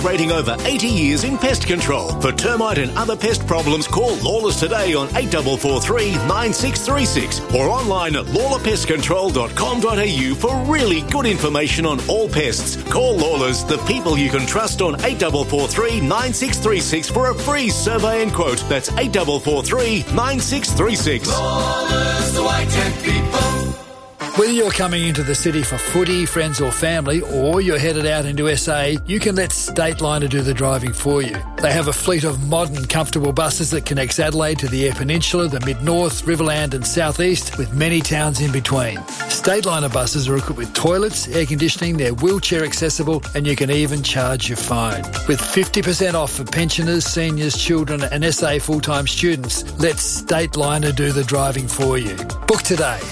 Rating over 80 years in pest control. For termite and other pest problems, call Lawless today on 8443 9636 or online at lawlerpestcontrol.com.au for really good information on all pests. Call Lawless, the people you can trust, on 8443 9636 for a free survey and quote. That's 8443 9636. Lawless, the White Tent people. Whether you're coming into the city for footy, friends or family, or you're headed out into SA, you can let Stateliner do the driving for you. They have a fleet of modern, comfortable buses that connects Adelaide to the Eyre Peninsula, the Mid-North, Riverland and South East, with many towns in between. Stateliner buses are equipped with toilets, air conditioning, they're wheelchair accessible, and you can even charge your phone. With 50% off for pensioners, seniors, children and SA full-time students, let Stateliner do the driving for you. Book today.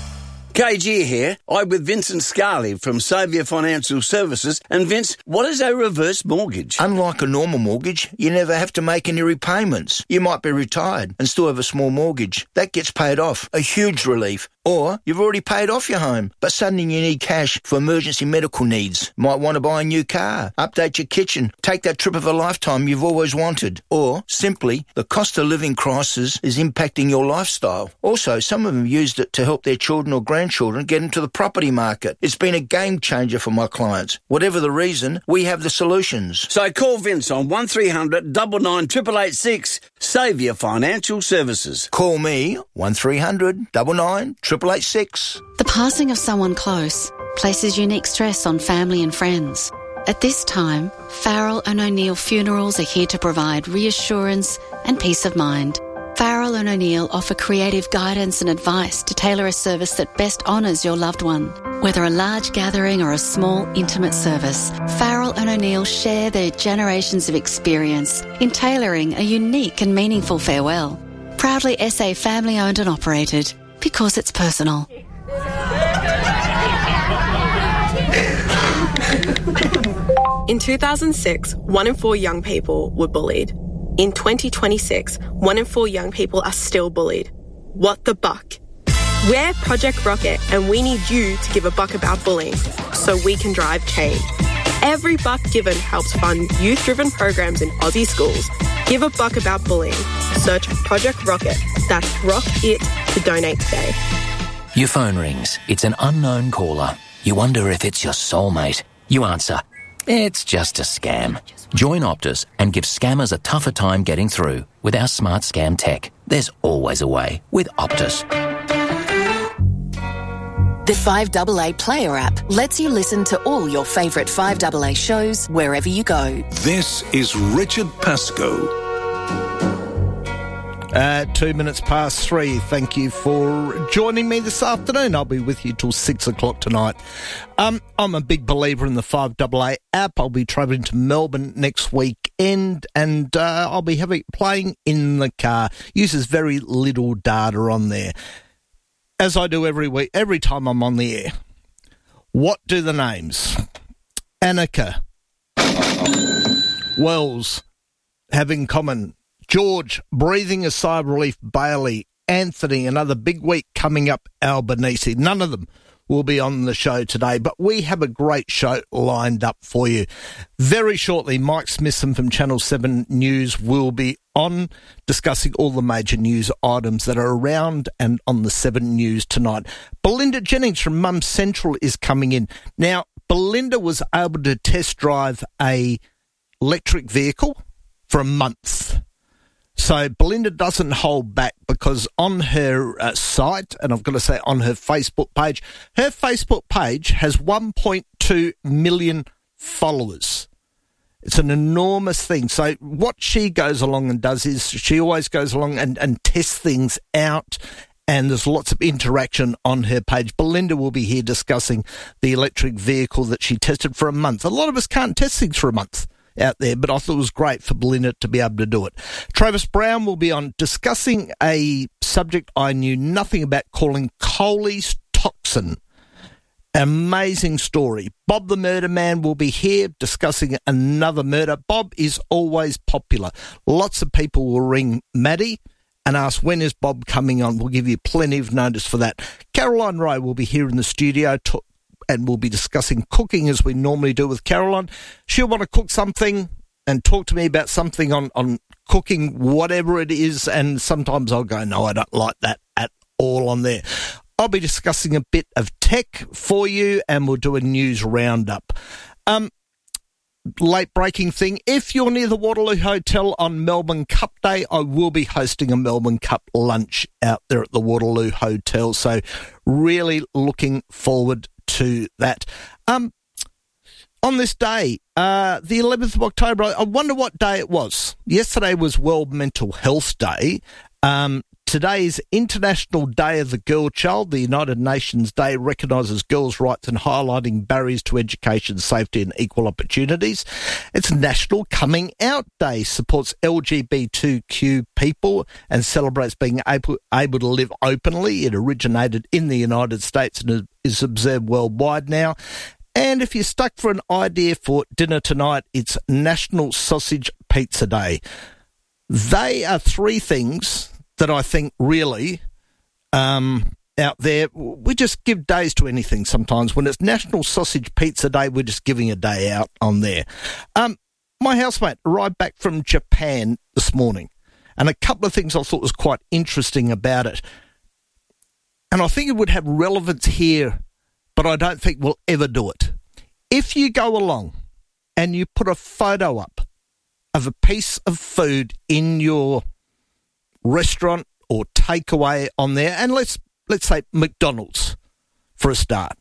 KG here. I'm with Vincent Scarley from Saviour Financial Services. And Vince, what is a reverse mortgage? Unlike a normal mortgage, you never have to make any repayments. You might be retired and still have a small mortgage. That gets paid off. A huge relief. Or you've already paid off your home, but suddenly you need cash for emergency medical needs. Might want to buy a new car, update your kitchen, take that trip of a lifetime you've always wanted. Or simply, the cost of living crisis is impacting your lifestyle. Also, some of them used it to help their children or grandchildren get into the property market. It's been a game changer for my clients. Whatever the reason, we have the solutions. So call Vince on 1300 99 886. Saviour Financial Services. Call me 1300 99 886. The passing of someone close places unique stress on family and friends. At this time, Farrell and O'Neill Funerals are here to provide reassurance and peace of mind. Farrell and O'Neill offer creative guidance and advice to tailor a service that best honours your loved one. Whether a large gathering or a small, intimate service, Farrell and O'Neill share their generations of experience in tailoring a unique and meaningful farewell. Proudly SA family-owned and operated, because it's personal. In 2006, 1 in 4 young people were bullied. In 2026, 1 in 4 young people are still bullied. What the buck? We're Project Rocket and we need you to give a buck about bullying so we can drive change. Every buck given helps fund youth-driven programs in Aussie schools. Give a buck about bullying. Search Project Rocket. That's Rock It to donate today. Your phone rings. It's an unknown caller. You wonder if it's your soulmate. You answer. It's just a scam. Join Optus and give scammers a tougher time getting through with our smart scam tech. There's always a way with Optus. The 5AA Player app lets you listen to all your favourite 5AA shows wherever you go. This is Richard Pascoe. 2 minutes past 3. Thank you for joining me this afternoon. I'll be with you till 6 o'clock tonight. I'm a big believer in the 5AA app. I'll be travelling to Melbourne next weekend and I'll be playing in the car. Uses very little data on there. As I do every week, every time I'm on the air. What do the names Annika, Wells have in common? George, breathing a sigh of relief, Bailey, Anthony, another big week coming up, Albanese. None of them will be on the show today, but we have a great show lined up for you. Very shortly, Mike Smithson from Channel 7 News will be on discussing all the major news items that are around and on the 7 News tonight. Belinda Jennings from Mum Central is coming in. Now, Belinda was able to test drive a electric vehicle for a month. So Belinda doesn't hold back because on her site, and I've got to say on her Facebook page has 1.2 million followers. It's an enormous thing. So what she goes along and does is she always goes along and tests things out, and there's lots of interaction on her page. Belinda will be here discussing the electric vehicle that she tested for a month. A lot of us can't test things for a month out there, but I thought it was great for Belinda to be able to do it. Travis Brown will be on discussing a subject I knew nothing about, calling Coley's toxin. Amazing story. Bob the Murder Man will be here discussing another murder. Bob is always popular. Lots of people will ring Maddie and ask, when is Bob coming on? We'll give you plenty of notice for that. Caroline Rowe will be here in the studio and we'll be discussing cooking as we normally do with Caroline. She'll want to cook something and talk to me about something on cooking, whatever it is, and sometimes I'll go, no, I don't like that at all on there. I'll be discussing a bit of tech for you, and we'll do a news roundup. Late breaking thing, if you're near the Waterloo Hotel on Melbourne Cup Day, I will be hosting a Melbourne Cup lunch out there at the Waterloo Hotel, so really looking forward to that. On this day, the 11th of October, I wonder what day it was. Yesterday was World Mental Health Day. Today is International Day of the Girl Child. The United Nations Day recognises girls' rights and highlighting barriers to education, safety and equal opportunities. It's National Coming Out Day, supports LGBTQ people and celebrates being able to live openly. It originated in the United States and is observed worldwide now. And if you're stuck for an idea for dinner tonight, it's National Sausage Pizza Day. They are three things that I think really out there, we just give days to anything sometimes. When it's National Sausage Pizza Day, we're just giving a day out on there. My housemate arrived back from Japan this morning, and a couple of things I thought was quite interesting about it. And I think it would have relevance here, but I don't think we'll ever do it. If you go along and you put a photo up of a piece of food in your restaurant or takeaway on there, and let's say McDonald's for a start,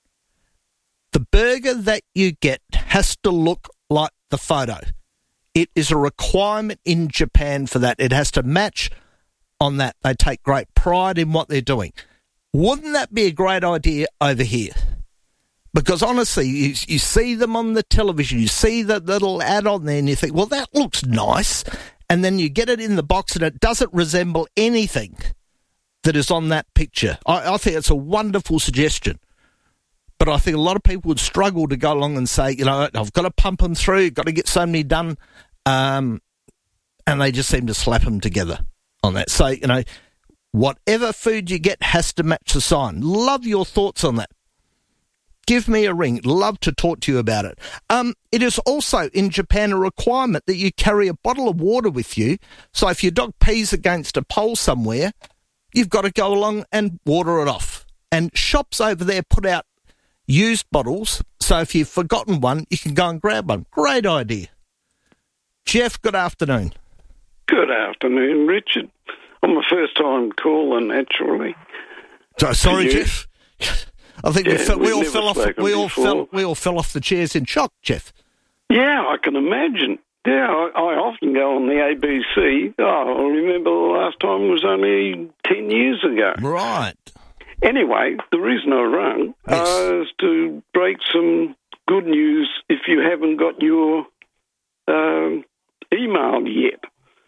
the burger that you get has to look like the photo. It is a requirement in Japan for that. It has to match on that. They take great pride in what they're doing. Wouldn't that be a great idea over here? Because honestly, you see them on the television, you see that little ad on there and you think, well, that looks nice. And then you get it in the box and it doesn't resemble anything that is on that picture. I think it's a wonderful suggestion. But I think a lot of people would struggle to go along and say, you know, I've got to pump them through, got to get so many done. And they just seem to slap them together on that. So, you know, whatever food you get has to match the sign. Love your thoughts on that. Give me a ring. Love to talk to you about it. It is also in Japan a requirement that you carry a bottle of water with you. So if your dog pees against a pole somewhere, you've got to go along and water it off. And shops over there put out used bottles. So if you've forgotten one, you can go and grab one. Great idea. Jeff, good afternoon. Good afternoon, Richard. I'm a first-time caller, naturally. Sorry, Jeff. I think we all fell off the chairs in shock, Jeff. Yeah, I can imagine. Yeah, I often go on the ABC. I remember the last time was only 10 years ago. Right. Anyway, the reason I rang is to break some good news if you haven't got your email yet.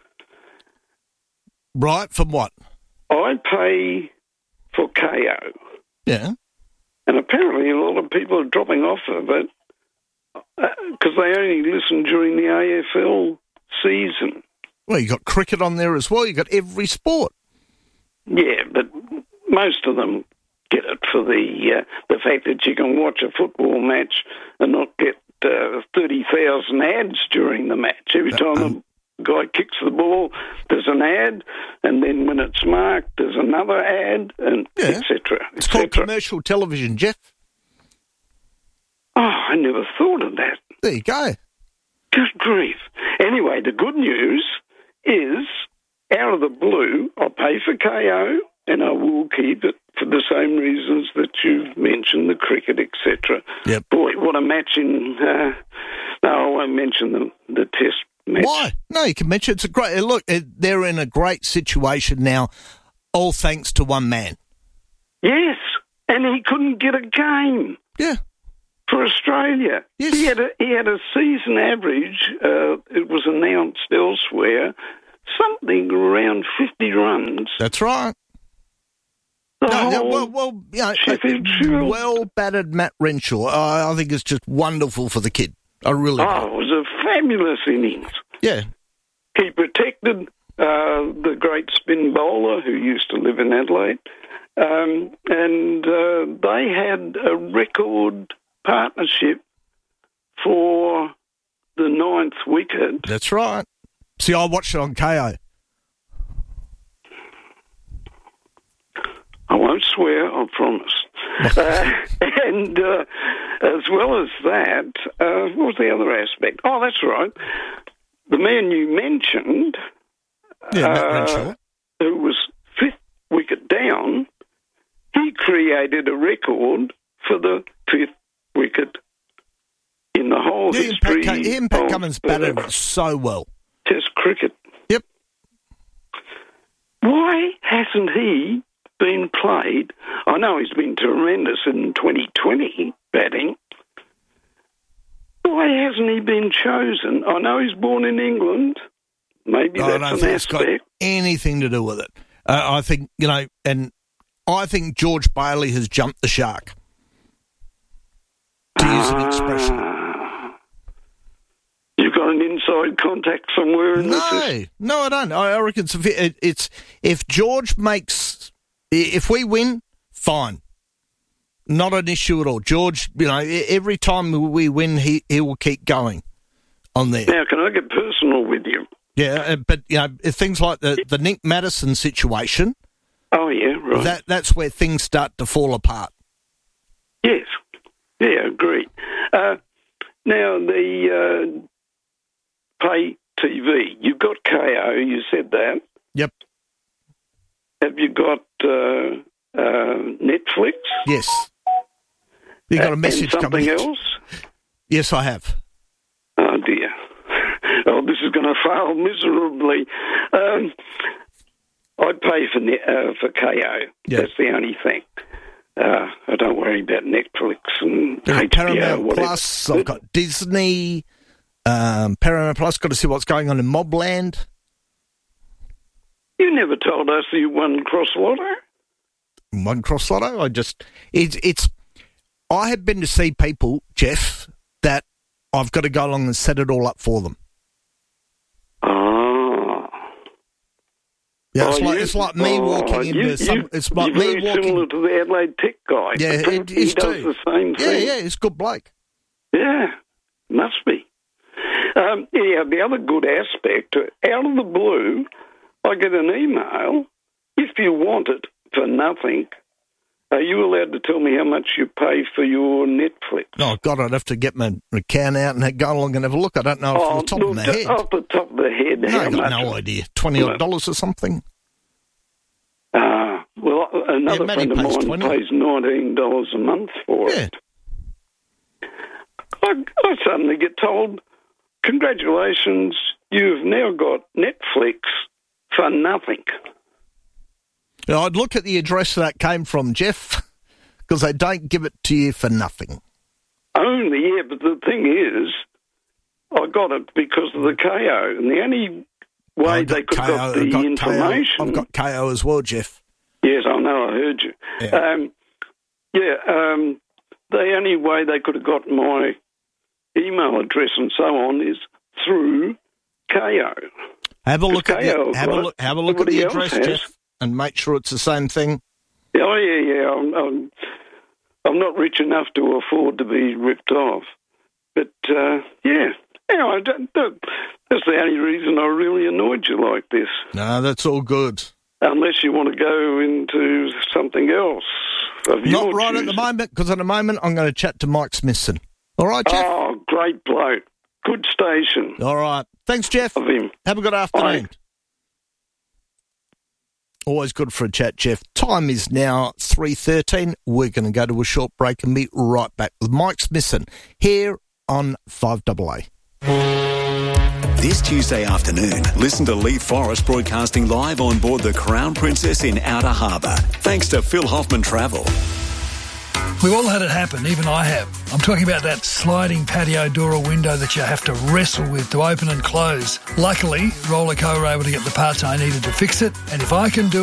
Right, from what? I pay for KO. Yeah. And apparently a lot of people are dropping off of it because they only listen during the AFL season. Well, you got cricket on there as well. You got every sport. Yeah, but most of them get it for the fact that you can watch a football match and not get 30,000 ads during the match. Every time the guy kicks the ball, there's an ad, and then when it's marked, there's another ad, and etc. It's called commercial television, Jeff. Oh, I never thought of that. There you go. Good grief. Anyway, the good news is, out of the blue, I'll pay for KO, and I will keep it for the same reasons that you've mentioned, the cricket, etc. Yep. Boy, what a match in... no, I won't mention the test match. Why? No, you can mention it's a great... Look, they're in a great situation now, all thanks to one man. Yes, and he couldn't get a game. Yeah. For Australia. Yes. He had a season average, it was announced elsewhere, something around 50 runs. That's right. Well battered Matt Renshaw. I think it's just wonderful for the kid. I really do. It was a fabulous innings. Yeah. He protected the great spin bowler who used to live in Adelaide, and they had a record partnership for the 9th wicket. That's right. See, I watched it on KO. I won't swear, I promise. And as well as that, what was the other aspect? Oh, that's right. The man you mentioned, Matt Renshaw, who was 5th wicket down, he created a record for the 5th wicket in the whole history. Pat Cummins batted it so well. Test cricket. Yep. Why hasn't he been played? I know he's been tremendous in 2020 batting. Why hasn't he been chosen? I know he's born in England. Maybe that's an aspect. It's got anything to do with it. I think, and I think George Bailey has jumped the shark, to use an expression. You've got an inside contact somewhere in this? No, I don't. I reckon it's if George makes... If we win, fine. Not an issue at all. George, every time we win, he will keep going on there. Now, can I get personal with you? Yeah, but, things like the Nick Madison situation... Oh, yeah, right. That's where things start to fall apart. Yes. Yeah, agree. Now, the pay TV, you've got KO, you said that. Yep. Have you got Netflix? Yes. You got a message coming. Something else? Yes, I have. Oh, dear. Oh, this is going to fail miserably. I'd pay for KO. Yep. That's the only thing. I don't worry about Netflix and HBO, Paramount whatever. Plus, I've got Disney, Paramount Plus, got to see what's going on in Mobland. You never told us you won Cross Lotto. Won Cross Lotto? I have been to see people, Jeff, that I've got to go along and set it all up for them. Yeah, it's like me walking into some. It's like me walking. Similar to the Adelaide Tech guy. Yeah, he does the same thing. Yeah, he's a good bloke. Yeah, must be. The other good aspect, out of the blue, I get an email. If you want it for nothing, are you allowed to tell me how much you pay for your Netflix? Oh, God, I'd have to get my account out and go along and have a look. I don't know off the top of my head. Off the top of the head, no, how I've got much? no idea. $20 or something? Well, another friend of mine pays $19 a month for it. I suddenly get told, congratulations, you've now got Netflix for nothing. Now, I'd look at the address that came from, Jeff, because they don't give it to you for nothing. Only, yeah, but the thing is, I got it because of the KO, and the only way they could have got the information... I've got KO as well, Jeff. Yes, I know, I heard you. Yeah. The only way they could have got my email address and so on is through KO. Have a look at the address, Jeff, and make sure it's the same thing. Oh, yeah. I'm not rich enough to afford to be ripped off. But, yeah. Anyway, that's the only reason I really annoyed you like this. No, that's all good. Unless you want to go into something else. Not right at the moment, because at the moment I'm going to chat to Mike Smithson. All right, Jeff? Oh, great bloke. Good station. All right. Thanks, Jeff. Love him. Have a good afternoon. Bye. Always good for a chat, Jeff. Time is now 3:13. We're going to go to a short break and be right back with Mike Smithson here on 5AA. This Tuesday afternoon, listen to Lee Forrest broadcasting live on board the Crown Princess in Outer Harbour. Thanks to Phil Hoffman Travel. We've all had it happen, even I have. I'm talking about that sliding patio door or window that you have to wrestle with to open and close. Luckily, Rollerco were able to get the parts I needed to fix it, and if I can do